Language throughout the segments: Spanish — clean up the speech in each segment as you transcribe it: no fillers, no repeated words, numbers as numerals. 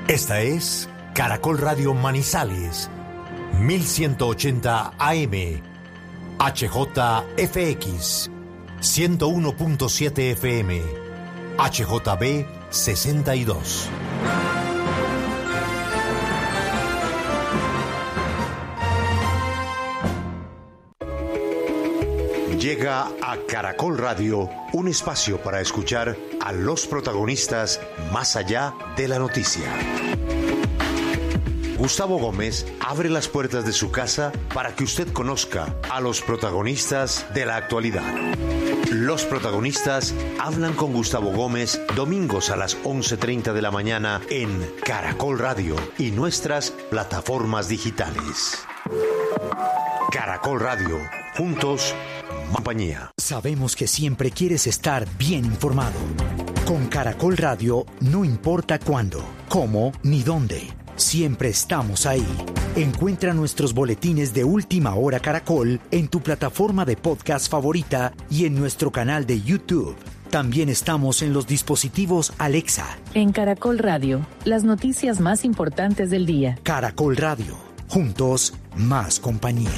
Esta es Caracol Radio Manizales, 1180 AM, HJFX, 101.7 FM, HJB 62. Llega a Caracol Radio un espacio para escuchar a los protagonistas más allá de la noticia. Gustavo Gómez abre las puertas de su casa para que usted conozca a los protagonistas de la actualidad. Los protagonistas hablan con Gustavo Gómez domingos a las 11:30 de la mañana en Caracol Radio y nuestras plataformas digitales. Caracol Radio, juntos, compañía. Sabemos que siempre quieres estar bien informado. Con Caracol Radio no importa cuándo, cómo ni dónde. Siempre estamos ahí. Encuentra nuestros boletines de Última Hora Caracol en tu plataforma de podcast favorita y en nuestro canal de YouTube. También estamos en los dispositivos Alexa. En Caracol Radio, las noticias más importantes del día. Caracol Radio, juntos, más compañía.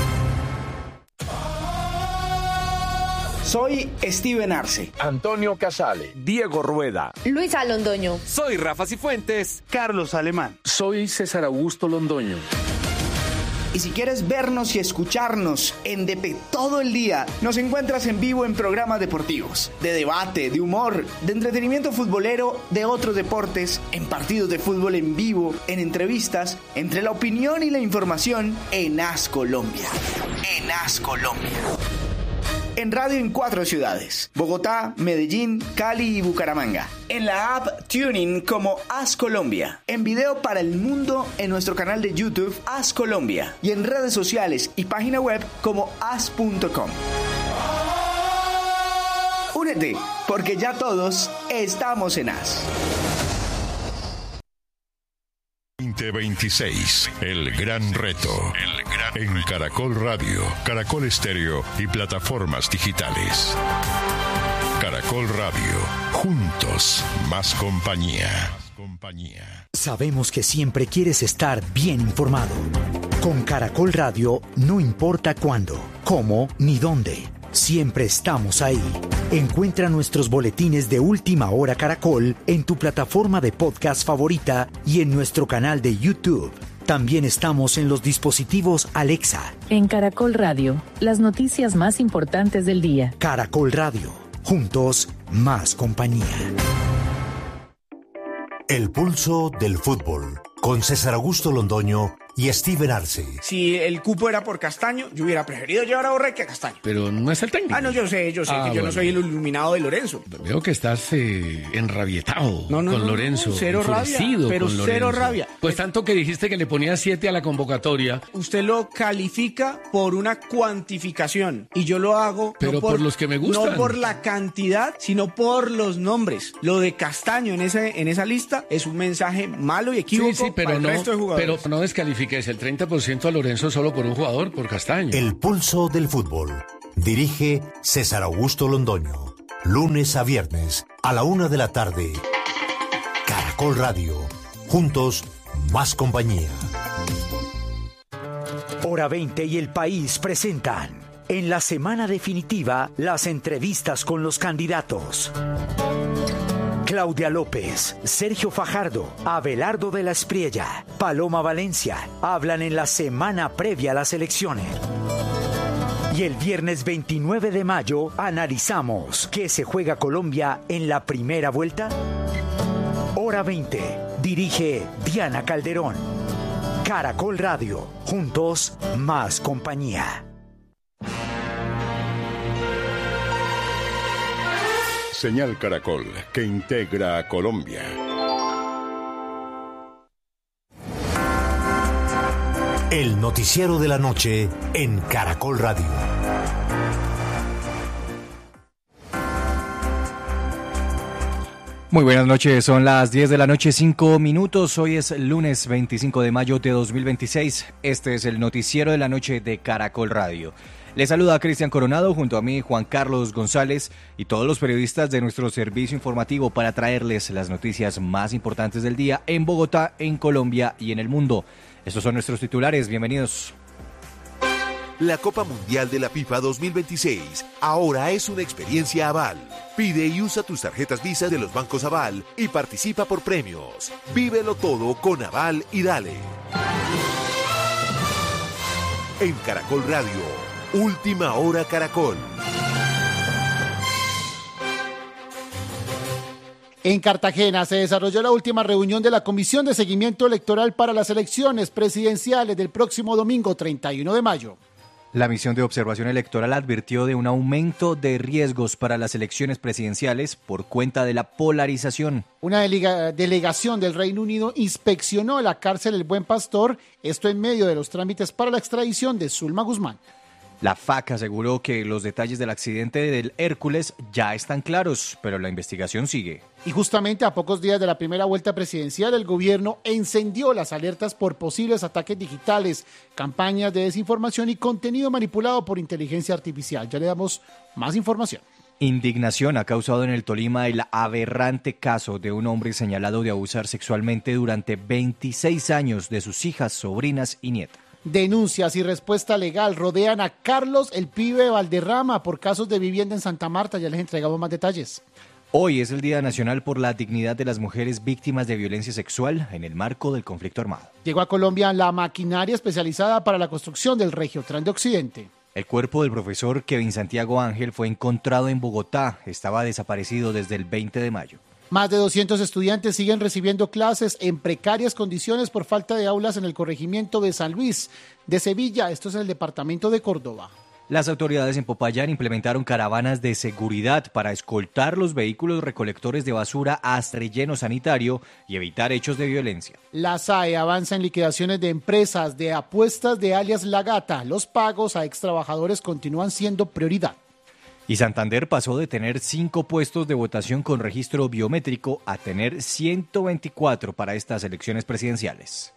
Soy Steven Arce, Antonio Casale, Diego Rueda, Luisa Londoño. Soy Rafa Cifuentes, Carlos Alemán. Soy César Augusto Londoño. Y si quieres vernos y escucharnos en DP todo el día, nos encuentras en vivo en programas deportivos, de debate, de humor, de entretenimiento futbolero, de otros deportes, en partidos de fútbol en vivo, en entrevistas, entre la opinión y la información en AS Colombia. En AS Colombia. En radio en 4 ciudades: Bogotá, Medellín, Cali y Bucaramanga. En la app TuneIn como AS Colombia. En video para el mundo en nuestro canal de YouTube AS Colombia. Y en redes sociales y página web como as.com. Únete, porque ya todos estamos en AS. 2026, el gran reto. En Caracol Radio, Caracol Estéreo y plataformas digitales. Caracol Radio, juntos, más compañía. Sabemos que siempre quieres estar bien informado. Con Caracol Radio no importa cuándo, cómo ni dónde. Siempre estamos ahí. Encuentra nuestros boletines de Última Hora Caracol en tu plataforma de podcast favorita y en nuestro canal de YouTube. También estamos en los dispositivos Alexa. En Caracol Radio, las noticias más importantes del día. Caracol Radio, juntos, más compañía. El pulso del fútbol, con César Augusto Londoño y Steven Arce. Si el cupo era por Castaño, yo hubiera preferido llevar a Borré que a Castaño. Pero no es el técnico. No, yo sé que yo no soy el iluminado de Lorenzo. Veo que estás enrabietado con Lorenzo. Cero rabia, pero con cero Lorenzo. rabia. Pues tanto que dijiste que le ponía 7 a la convocatoria. Usted lo califica por una cuantificación y yo lo hago pero por los que me gustan. No por la cantidad, sino por los nombres. Lo de Castaño en esa lista es un mensaje malo y equívoco pero para el resto de jugadores. Pero no descalifiques el 30% a Lorenzo solo por un jugador, por Castaño. El pulso del fútbol. Dirige César Augusto Londoño. Lunes a viernes a la 1 de la tarde. Caracol Radio. Juntos, más compañía. Hora 20 y El País presentan en la semana definitiva las entrevistas con los candidatos. Claudia López, Sergio Fajardo, Abelardo de la Espriella, Paloma Valencia hablan en la semana previa a las elecciones. Y el viernes 29 de mayo analizamos ¿qué se juega Colombia en la primera vuelta? Hora 20, dirige Diana Calderón. Caracol Radio, juntos, más compañía. Señal Caracol, que integra a Colombia. El noticiero de la noche en Caracol Radio. Muy buenas noches, son las 10 de la noche, 5 minutos. Hoy es lunes 25 de mayo de 2026. Este es el noticiero de la noche de Caracol Radio. Les saluda Cristian Coronado, junto a mí Juan Carlos González y todos los periodistas de nuestro servicio informativo para traerles las noticias más importantes del día en Bogotá, en Colombia y en el mundo. Estos son nuestros titulares, bienvenidos. La Copa Mundial de la FIFA 2026 ahora es una experiencia Aval. Pide y usa tus tarjetas Visa de los bancos Aval y participa por premios. Vívelo todo con Aval y dale. En Caracol Radio, Última Hora Caracol. En Cartagena se desarrolló la última reunión de la Comisión de Seguimiento Electoral para las elecciones presidenciales del próximo domingo 31 de mayo. La misión de observación electoral advirtió de un aumento de riesgos para las elecciones presidenciales por cuenta de la polarización. Una delegación del Reino Unido inspeccionó la cárcel El Buen Pastor, esto en medio de los trámites para la extradición de Zulma Guzmán. La FAC aseguró que los detalles del accidente del Hércules ya están claros, pero la investigación sigue. Y justamente a pocos días de la primera vuelta presidencial, el gobierno encendió las alertas por posibles ataques digitales, campañas de desinformación y contenido manipulado por inteligencia artificial. Ya le damos más información. Indignación ha causado en el Tolima el aberrante caso de un hombre señalado de abusar sexualmente durante 26 años de sus hijas, sobrinas y nietas. Denuncias y respuesta legal rodean a Carlos el Pibe Valderrama por casos de vivienda en Santa Marta. Ya les entregamos más detalles. Hoy es el Día Nacional por la Dignidad de las Mujeres Víctimas de Violencia Sexual en el marco del conflicto armado. Llegó a Colombia la maquinaria especializada para la construcción del Regiotrans de Occidente. El cuerpo del profesor Kevin Santiago Ángel fue encontrado en Bogotá. Estaba desaparecido desde el 20 de mayo. Más de 200 estudiantes siguen recibiendo clases en precarias condiciones por falta de aulas en el corregimiento de San Luis de Sevilla. Esto es en el departamento de Córdoba. Las autoridades en Popayán implementaron caravanas de seguridad para escoltar los vehículos recolectores de basura hasta relleno sanitario y evitar hechos de violencia. La SAE avanza en liquidaciones de empresas de apuestas de alias La Gata. Los pagos a extrabajadores continúan siendo prioridad. Y Santander pasó de tener 5 puestos de votación con registro biométrico a tener 124 para estas elecciones presidenciales.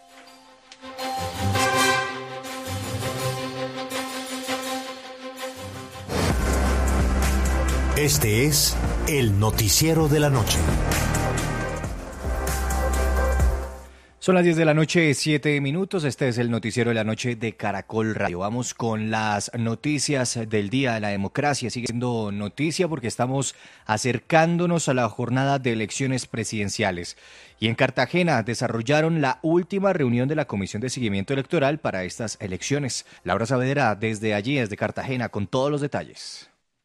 Este es el Noticiero de la Noche. Son las 10 de la noche, 7 minutos. Este es el Noticiero de la Noche de Caracol Radio. Vamos con las noticias del día de la democracia. Sigue siendo noticia porque estamos acercándonos a la jornada de elecciones presidenciales. Y en Cartagena desarrollaron la última reunión de la Comisión de Seguimiento Electoral para estas elecciones. Laura Saavedra, desde allí, desde Cartagena, con todos los detalles.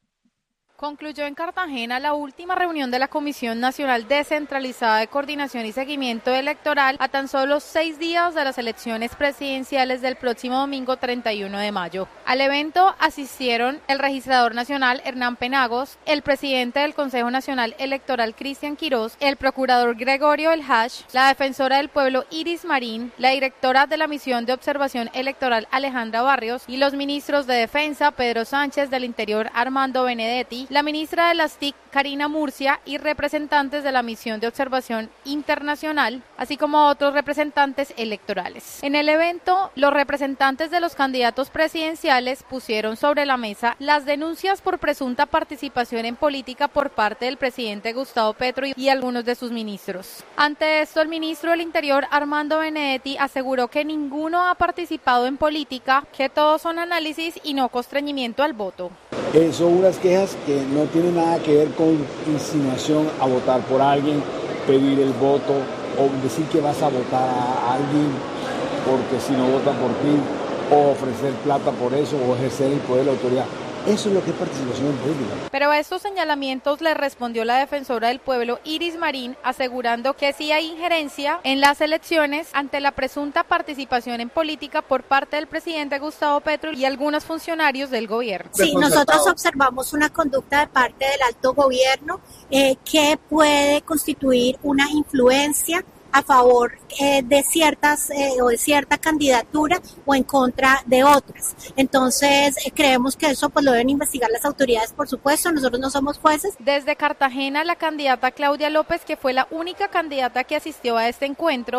Concluyó en Cartagena la última reunión de la Comisión Nacional Descentralizada de Coordinación y Seguimiento Electoral a tan solo 6 días de las elecciones presidenciales del próximo domingo 31 de mayo. Al evento asistieron el registrador nacional Hernán Penagos, el presidente del Consejo Nacional Electoral Cristian Quirós, el procurador Gregorio El Hash, la defensora del pueblo Iris Marín, la directora de la Misión de Observación Electoral Alejandra Barrios y los ministros de Defensa Pedro Sánchez, del Interior Armando Benedetti, la ministra de las TIC, Karina Murcia, y representantes de la Misión de Observación Internacional, así como otros representantes electorales. En el evento, los representantes de los candidatos presidenciales pusieron sobre la mesa las denuncias por presunta participación en política por parte del presidente Gustavo Petro y algunos de sus ministros. Ante esto, el ministro del Interior, Armando Benedetti, aseguró que ninguno ha participado en política, que todos son análisis y no constreñimiento al voto. Son unas quejas que no tienen nada que ver con insinuación a votar por alguien, pedir el voto o decir que vas a votar a alguien porque si no vota por ti, o ofrecer plata por eso, o ejercer el poder de la autoridad. Eso es lo que es participación en política. Pero a estos señalamientos le respondió la defensora del pueblo Iris Marín, asegurando que sí hay injerencia en las elecciones ante la presunta participación en política por parte del presidente Gustavo Petro y algunos funcionarios del gobierno. Sí, nosotros observamos una conducta de parte del alto gobierno que puede constituir una influencia a favor de ciertas o de cierta candidatura o en contra de otras. Entonces creemos que eso pues lo deben investigar las autoridades, por supuesto, nosotros no somos jueces. Desde Cartagena, la candidata Claudia López, que fue la única candidata que asistió a este encuentro,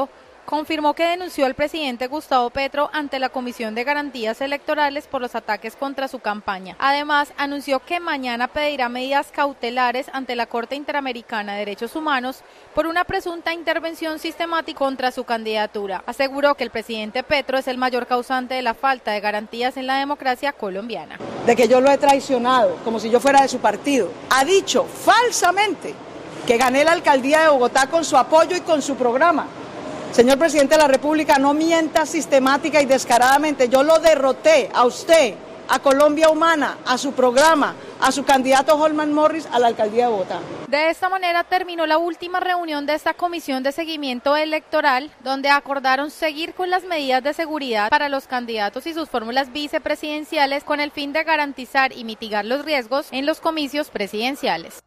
confirmó que denunció al presidente Gustavo Petro ante la Comisión de Garantías Electorales por los ataques contra su campaña. Además, anunció que mañana pedirá medidas cautelares ante la Corte Interamericana de Derechos Humanos por una presunta intervención sistemática contra su candidatura. Aseguró que el presidente Petro es el mayor causante de la falta de garantías en la democracia colombiana. De que yo lo he traicionado, como si yo fuera de su partido. Ha dicho falsamente que gané la alcaldía de Bogotá con su apoyo y con su programa. Señor presidente de la República, no mienta sistemática y descaradamente. Yo lo derroté a usted, a Colombia Humana, a su programa, a su candidato Holman Morris a la alcaldía de Bogotá. De esta manera terminó la última reunión de esta comisión de seguimiento electoral, donde acordaron seguir con las medidas de seguridad para los candidatos y sus fórmulas vicepresidenciales con el fin de garantizar y mitigar los riesgos en los comicios presidenciales.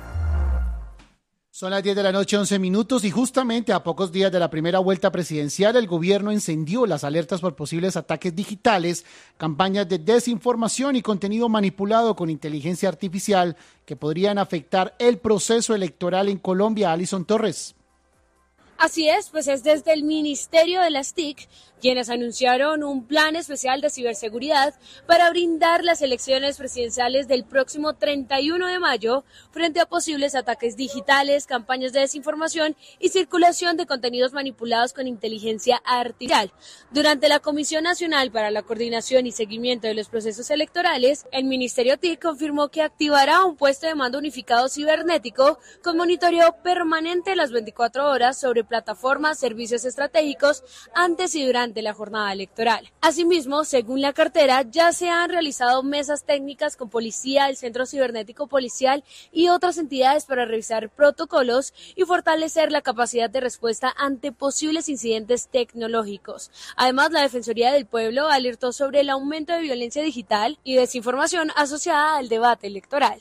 Son las 10 de la noche, 11 minutos, y justamente a pocos días de la primera vuelta presidencial, el gobierno encendió las alertas por posibles ataques digitales, campañas de desinformación y contenido manipulado con inteligencia artificial que podrían afectar el proceso electoral en Colombia. Alison Torres. Así es, pues es desde el Ministerio de las TIC quienes anunciaron un plan especial de ciberseguridad para brindar las elecciones presidenciales del próximo 31 de mayo frente a posibles ataques digitales, campañas de desinformación y circulación de contenidos manipulados con inteligencia artificial. Durante la Comisión Nacional para la Coordinación y Seguimiento de los Procesos Electorales, el Ministerio TIC confirmó que activará un puesto de mando unificado cibernético con monitoreo permanente las 24 horas sobre plataformas, servicios estratégicos antes y durante la jornada electoral. Asimismo, según la cartera, ya se han realizado mesas técnicas con policía, el Centro Cibernético Policial y otras entidades para revisar protocolos y fortalecer la capacidad de respuesta ante posibles incidentes tecnológicos. Además, la Defensoría del Pueblo alertó sobre el aumento de violencia digital y desinformación asociada al debate electoral.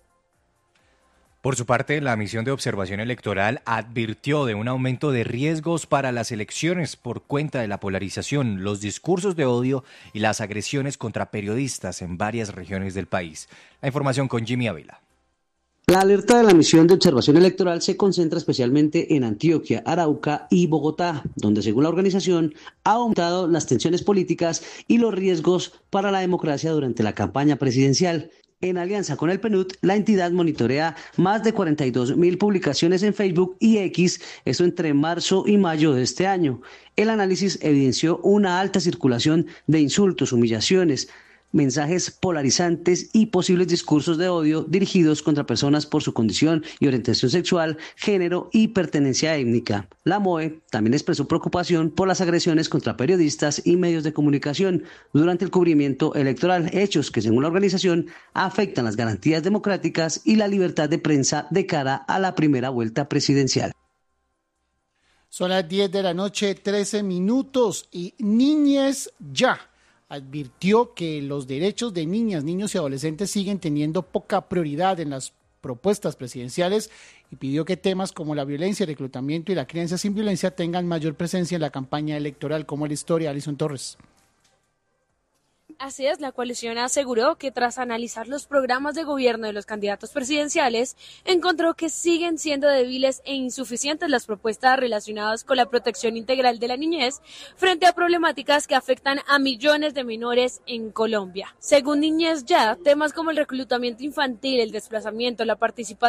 Por su parte, la misión de observación electoral advirtió de un aumento de riesgos para las elecciones por cuenta de la polarización, los discursos de odio y las agresiones contra periodistas en varias regiones del país. La información con Jimmy Ávila. La alerta de la misión de observación electoral se concentra especialmente en Antioquia, Arauca y Bogotá, donde según la organización ha aumentado las tensiones políticas y los riesgos para la democracia durante la campaña presidencial. En alianza con el PNUD, la entidad monitorea más de 42.000 publicaciones en Facebook y X, esto entre marzo y mayo de este año. El análisis evidenció una alta circulación de insultos, humillaciones, mensajes polarizantes y posibles discursos de odio dirigidos contra personas por su condición y orientación sexual, género y pertenencia étnica. La MOE también expresó preocupación por las agresiones contra periodistas y medios de comunicación durante el cubrimiento electoral, hechos que según la organización afectan las garantías democráticas y la libertad de prensa de cara a la primera vuelta presidencial. Son las 10 de la noche, 13 minutos, y Niñez Ya advirtió que los derechos de niñas, niños y adolescentes siguen teniendo poca prioridad en las propuestas presidenciales y pidió que temas como la violencia, el reclutamiento y la crianza sin violencia tengan mayor presencia en la campaña electoral. Como la historia, Alison Torres. Así es, la coalición aseguró que tras analizar los programas de gobierno de los candidatos presidenciales, encontró que siguen siendo débiles e insuficientes las propuestas relacionadas con la protección integral de la niñez frente a problemáticas que afectan a millones de menores en Colombia. Según Niñez Ya, temas como el reclutamiento infantil, el desplazamiento, la participación